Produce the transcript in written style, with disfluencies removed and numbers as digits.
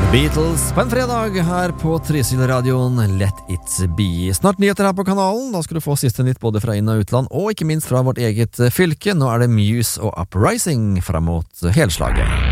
Beatles på en fredag her på Tresylradioen Let It Be. Snart nyheter her på kanalen. Da skal du få siste nytt både fra inn- og utland, og ikke minst fra vårt eget fylke. Nå er det Muse og Uprising frem mot helslaget.